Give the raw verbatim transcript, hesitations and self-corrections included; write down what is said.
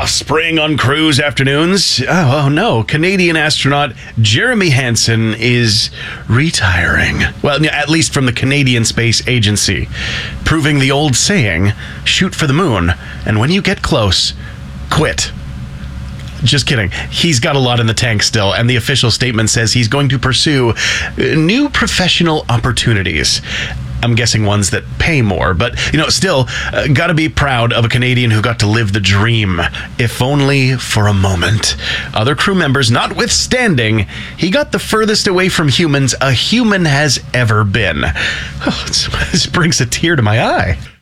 Oh, spring on cruise afternoons. Oh, oh no. Canadian astronaut Jeremy Hansen is retiring. Well, at least from the Canadian Space Agency. Proving the old saying, shoot for the moon, and when you get close, quit. Just kidding. He's got a lot in the tank still, and the official statement says he's going to pursue new professional opportunities. I'm guessing ones that pay more, but, you know, still, uh, gotta be proud of a Canadian who got to live the dream, if only for a moment. Other crew members notwithstanding, he got the furthest away from humans a human has ever been. Oh, this brings a tear to my eye.